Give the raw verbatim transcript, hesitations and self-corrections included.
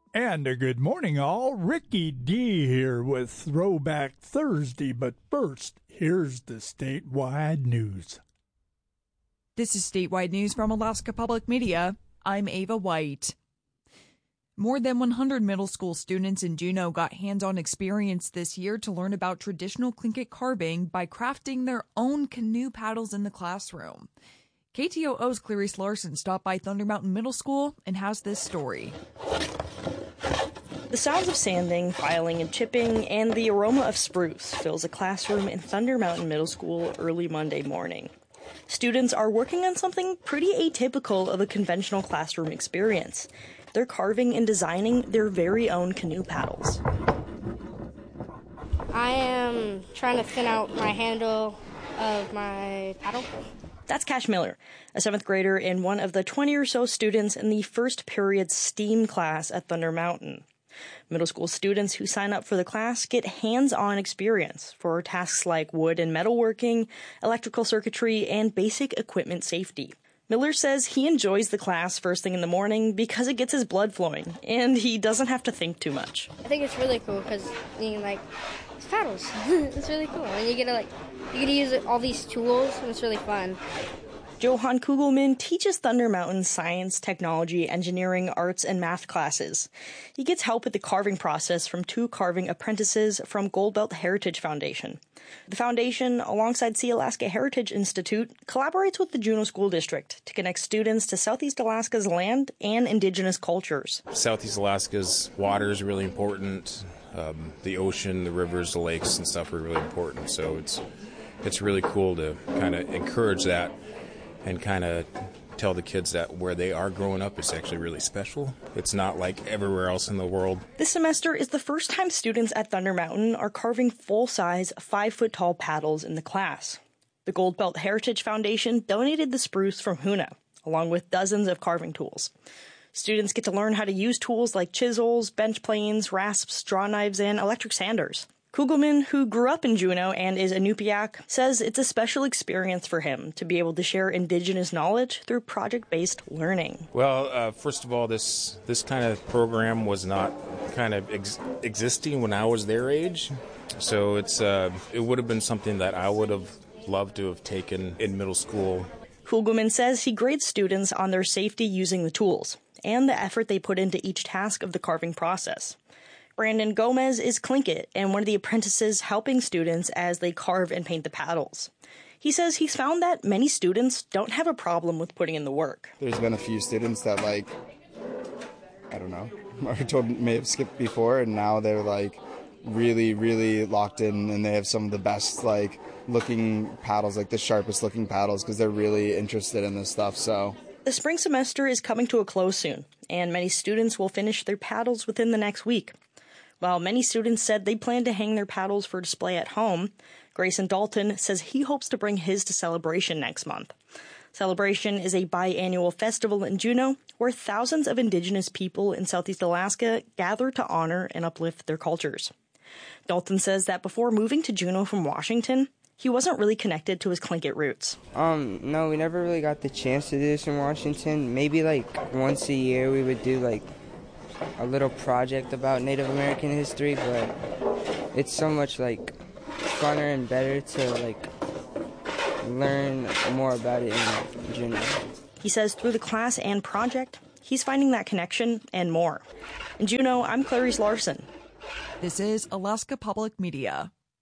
And a good morning, all. Ricky D here with Throwback Thursday. But first, here's the statewide news. This is statewide news from Alaska Public Media. I'm Ava White. More than one hundred middle school students in Juneau got hands-on experience this year to learn about traditional Tlingit carving by crafting their own canoe paddles in the classroom. K T O O's Clarice Larson stopped by Thunder Mountain Middle School and has this story. The sounds of sanding, filing, and chipping, and the aroma of spruce fills a classroom in Thunder Mountain Middle School early Monday morning. Students are working on something pretty atypical of a conventional classroom experience. They're carving and designing their very own canoe paddles. I am trying to thin out my handle of my paddle. That's Cash Miller, a seventh grader and one of the twenty or so students in the first period STEAM class at Thunder Mountain. Middle school students who sign up for the class get hands-on experience for tasks like wood and metalworking, electrical circuitry, and basic equipment safety. Miller says he enjoys the class first thing in the morning because it gets his blood flowing, and he doesn't have to think too much. I think it's really cool because you can, like, it's paddles. It's really cool. And you get to, like, you get to use all these tools, and it's really fun. Johan Kugelman teaches Thunder Mountain science, technology, engineering, arts, and math classes. He gets help with the carving process from two carving apprentices from Gold Belt Heritage Foundation. The foundation, alongside Sea Alaska Heritage Institute, collaborates with the Juneau School District to connect students to Southeast Alaska's land and indigenous cultures. Southeast Alaska's water is really important. Um, the ocean, the rivers, the lakes, and stuff are really important. So it's it's really cool to kind of encourage that and kind of tell the kids that where they are growing up is actually really special. It's not like everywhere else in the world. This semester is the first time students at Thunder Mountain are carving full-size, five-foot-tall paddles in the class. The Gold Belt Heritage Foundation donated the spruce from Hoonah, along with dozens of carving tools. Students get to learn how to use tools like chisels, bench planes, rasps, draw knives, and electric sanders. Kugelman, who grew up in Juneau and is Inupiaq, says it's a special experience for him to be able to share indigenous knowledge through project-based learning. Well, uh, first of all, this this kind of program was not kind of ex- existing when I was their age, so it's uh, it would have been something that I would have loved to have taken in middle school. Kugelman says he grades students on their safety using the tools and the effort they put into each task of the carving process. Brandon Gomez is Tlingit and one of the apprentices helping students as they carve and paint the paddles. He says he's found that many students don't have a problem with putting in the work. There's been a few students that, like, I don't know, I told may have skipped before, and now they're, like, really, really locked in, and they have some of the best, like, looking paddles, like the sharpest looking paddles, because they're really interested in this stuff, so. The spring semester is coming to a close soon, and many students will finish their paddles within the next week. While many students said they plan to hang their paddles for display at home, Grayson Dalton says he hopes to bring his to Celebration next month. Celebration is a biannual festival in Juneau where thousands of indigenous people in Southeast Alaska gather to honor and uplift their cultures. Dalton says that before moving to Juneau from Washington, he wasn't really connected to his Tlingit roots. Um, no, we never really got the chance to do this in Washington. Maybe like once a year we would do like a little project about Native American history, but it's so much like funner and better to like learn more about it in Juneau. He says through the class and project, he's finding that connection and more. In Juneau, I'm Clarice Larson. This is Alaska Public Media.